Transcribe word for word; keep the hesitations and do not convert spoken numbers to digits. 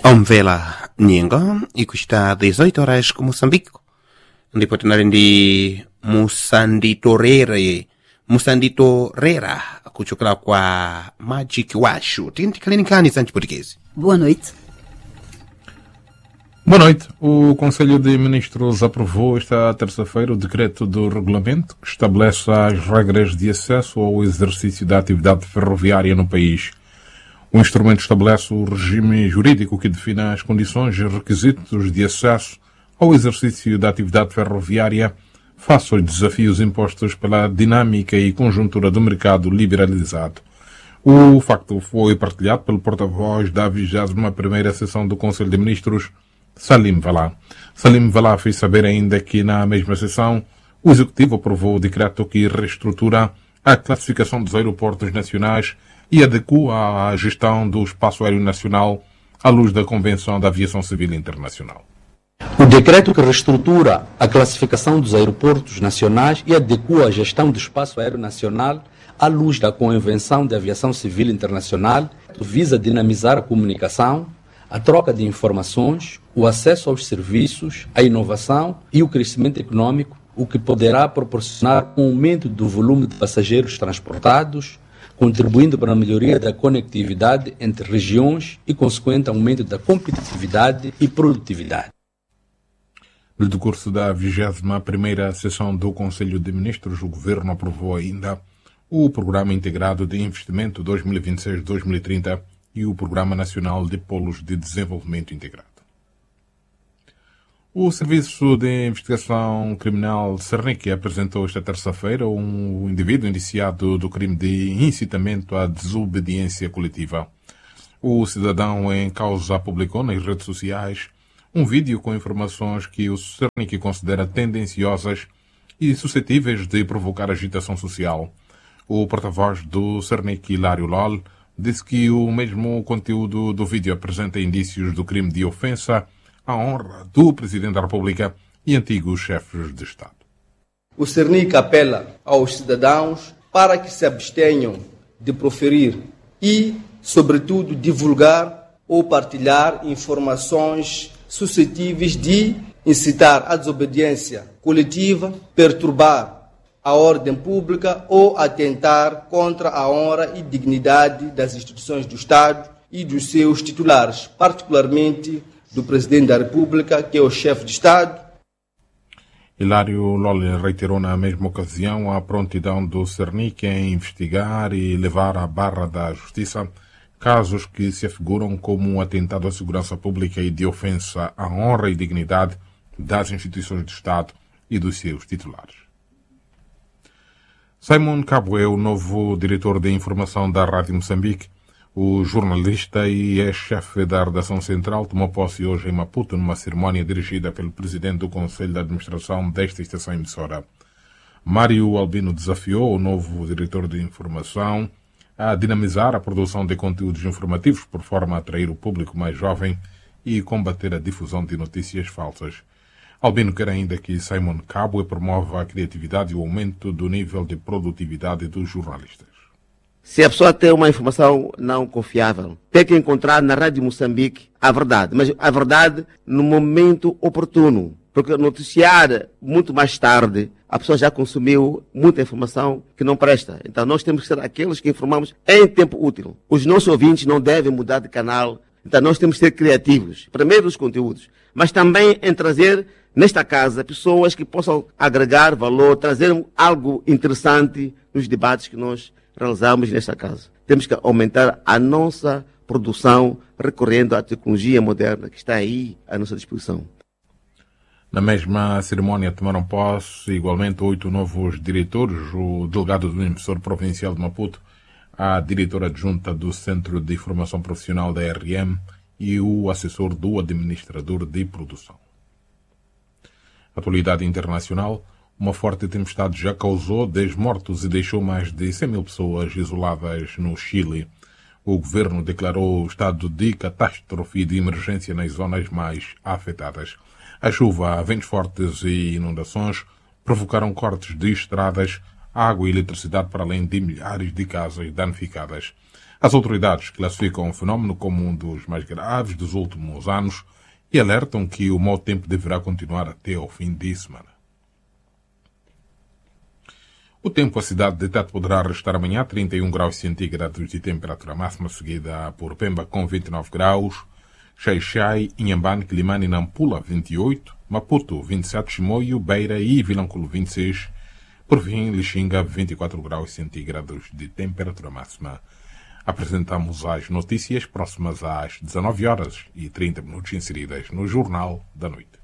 Omvela Nyengo e custa dezoito horas com Moçambique. Depois de Moçanditorere, Moçanditorera, kuchokela kwa Magic Washu. Tinti kalinikani santi português. Boa noite. Boa noite. O Conselho de Ministros aprovou esta terça-feira o decreto do regulamento que estabelece as regras de acesso ao exercício da atividade ferroviária no país. O instrumento estabelece o regime jurídico que define as condições e requisitos de acesso ao exercício da atividade ferroviária face aos desafios impostos pela dinâmica e conjuntura do mercado liberalizado. O facto foi partilhado pelo porta-voz da vigésima primeira sessão do Conselho de Ministros, Salim Valá. Salim Valá fez saber ainda que na mesma sessão o Executivo aprovou o decreto que reestrutura a classificação dos aeroportos nacionais e adequa a gestão do espaço aéreo nacional à luz da Convenção da Aviação Civil Internacional. O decreto que reestrutura a classificação dos aeroportos nacionais e adequa a gestão do espaço aéreo nacional à luz da Convenção da Aviação Civil Internacional visa dinamizar a comunicação, a troca de informações, o acesso aos serviços, a inovação e o crescimento econômico, o que poderá proporcionar um aumento do volume de passageiros transportados, contribuindo para a melhoria da conectividade entre regiões e consequente aumento da competitividade e produtividade. No decurso da vigésima primeira sessão do Conselho de Ministros, o Governo aprovou ainda o Programa Integrado de Investimento dois mil e vinte e seis a dois mil e trinta e o Programa Nacional de Polos de Desenvolvimento Integrado. O Serviço de Investigação Criminal Cernic apresentou esta terça-feira um indivíduo indiciado do crime de incitamento à desobediência coletiva. O cidadão em causa publicou nas redes sociais um vídeo com informações que o Cernic considera tendenciosas e suscetíveis de provocar agitação social. O porta-voz do Cernic, Hilário Lol, disse que o mesmo conteúdo do vídeo apresenta indícios do crime de ofensa à honra do Presidente da República e antigos chefes de Estado. O Cernic apela aos cidadãos para que se abstenham de proferir e, sobretudo, divulgar ou partilhar informações suscetíveis de incitar a desobediência coletiva, perturbar a ordem pública ou atentar contra a honra e dignidade das instituições do Estado e dos seus titulares, particularmente do Presidente da República, que é o chefe de Estado. Hilário Lolli reiterou na mesma ocasião a prontidão do Cernic em investigar e levar à barra da Justiça casos que se afiguram como um atentado à segurança pública e de ofensa à honra e dignidade das instituições do Estado e dos seus titulares. Simon Cabo é o novo diretor de informação da Rádio Moçambique. O jornalista e ex-chefe da redação central tomou posse hoje em Maputo numa cerimónia dirigida pelo presidente do Conselho de Administração desta estação emissora. Mário Albino desafiou o novo diretor de informação a dinamizar a produção de conteúdos informativos por forma a atrair o público mais jovem e combater a difusão de notícias falsas. Albino quer ainda que Simon Cabo promova a criatividade e o aumento do nível de produtividade dos jornalistas. Se a pessoa tem uma informação não confiável, tem que encontrar na Rádio Moçambique a verdade, mas a verdade no momento oportuno, porque noticiar muito mais tarde, a pessoa já consumiu muita informação que não presta. Então nós temos que ser aqueles que informamos em tempo útil. Os nossos ouvintes não devem mudar de canal, então nós temos que ser criativos, primeiro nos conteúdos, mas também em trazer nesta casa pessoas que possam agregar valor, trazer algo interessante nos debates que nós realizamos nesta casa. Temos que aumentar a nossa produção recorrendo à tecnologia moderna que está aí à nossa disposição. Na mesma cerimónia tomaram posse igualmente oito novos diretores, o delegado do emissor provincial de Maputo, a diretora adjunta do Centro de Formação Profissional da R M e o assessor do administrador de produção. Atualidade internacional. Uma forte tempestade já causou dez mortos e deixou mais de cem mil pessoas isoladas no Chile. O governo declarou estado de catástrofe e de emergência nas zonas mais afetadas. A chuva, ventos fortes e inundações provocaram cortes de estradas, água e eletricidade para além de milhares de casas danificadas. As autoridades classificam o fenómeno como um dos mais graves dos últimos anos e alertam que o mau tempo deverá continuar até ao fim de semana. O tempo a cidade de Tete poderá restar amanhã trinta e um graus centígrados de temperatura máxima, seguida por Pemba com vinte e nove graus, Xai-Xai, Inhambane, Quilimane e Nampula vinte e oito, Maputo vinte e sete, Chimoio, Beira e Vilanculo vinte e seis, por fim Lixinga vinte e quatro graus centígrados de temperatura máxima. Apresentamos as notícias próximas às dezanove horas e trinta minutos inseridas no Jornal da Noite.